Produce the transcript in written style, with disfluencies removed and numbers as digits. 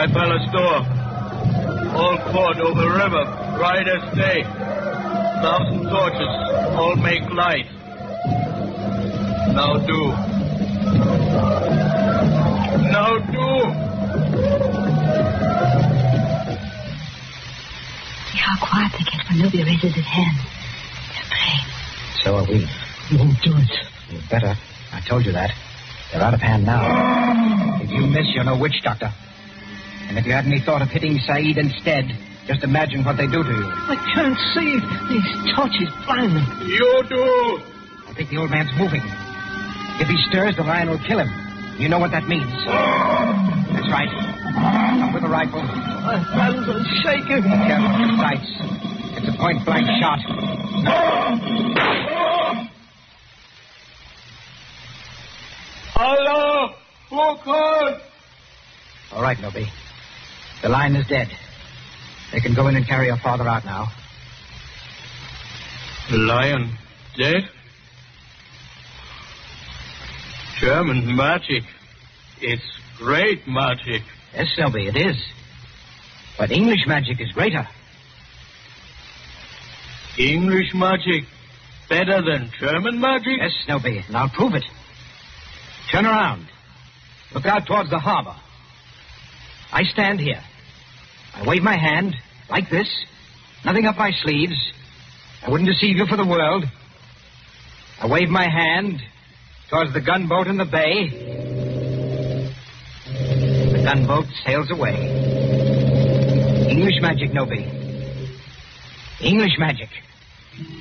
by palace door. All fought over river, bright as day. 1,000 torches, all make light. Now do. Now do. See how quiet they get when nobody raises his hand. They're praying. So are we. You won't do it. You'd better. I told you that. They're out of hand now. If you miss, you're no witch doctor. And if you had any thought of hitting Saeed instead, just imagine what they do to you. I can't see. These torches blind me. You do. I think the old man's moving. If he stirs, the lion will kill him. You know what that means. That's right. Up with the rifle. My hands are shaking. Be careful with the sights. It's a point-blank shot. Allah! Akbar! All right, Nobi. The lion is dead. They can go in and carry your father out now. The lion dead? German magic. It's great magic. Yes, Nobi, it is. But English magic is greater. English magic better than German magic? Yes, Nobi, and I'll prove it. Turn around. Look out towards the harbor. I stand here. I wave my hand, like this. Nothing up my sleeves. I wouldn't deceive you for the world. I wave my hand towards the gunboat in the bay. The gunboat sails away. English magic, Nobi. English magic.